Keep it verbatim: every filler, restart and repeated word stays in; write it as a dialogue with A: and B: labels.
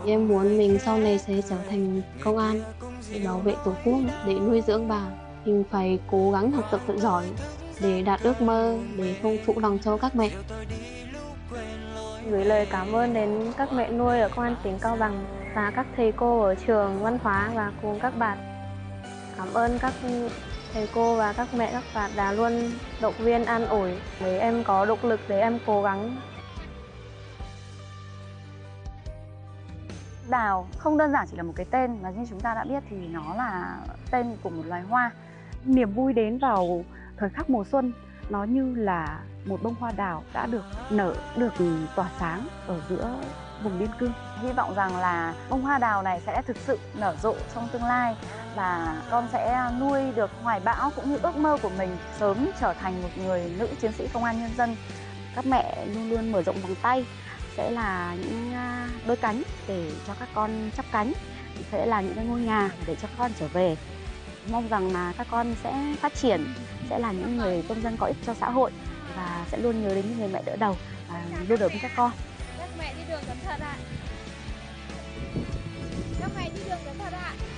A: Em muốn mình sau này sẽ trở thành công an để bảo vệ Tổ quốc, để nuôi dưỡng bà. Mình phải cố gắng học tập thật giỏi để đạt ước mơ, để không phụ lòng cho các mẹ. Gửi lời cảm ơn đến các mẹ nuôi ở Công an tỉnh Cao Bằng và các thầy cô ở trường văn hóa và cùng các bạn. Cảm ơn các thầy cô và các mẹ các bạn đã luôn động viên an ủi để em có động lực để em cố gắng.
B: Đào không đơn giản chỉ là một cái tên mà như chúng ta đã biết thì nó là tên của một loài hoa. Niềm vui đến vào thời khắc mùa xuân, nó như là một bông hoa đào đã được nở, được tỏa sáng ở giữa vùng biên cương. Hy vọng rằng là bông hoa đào này sẽ thực sự nở rộ trong tương lai và con sẽ nuôi được hoài bão cũng như ước mơ của mình sớm trở thành một người nữ chiến sĩ công an nhân dân. Các mẹ luôn luôn mở rộng vòng tay, sẽ là những đôi cánh để cho các con chắp cánh, sẽ là những cái ngôi nhà để cho các con trở về. Mong rằng là các con sẽ phát triển, sẽ là những người công dân có ích cho xã hội và sẽ luôn nhớ đến những người mẹ đỡ đầu và luôn ở bên các con.
C: Các mẹ đi đường cẩn thận ạ. Các mẹ đi đường cẩn thận ạ.